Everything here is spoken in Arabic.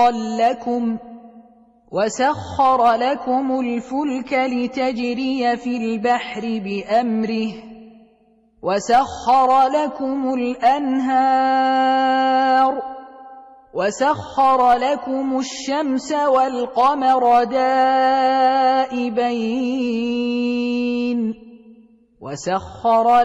لكم وسخر لكم الفلك لتجري في البحر بأمره وسخر لكم الأنهار وسخر لكم الشمس والقمر دائبين وسخر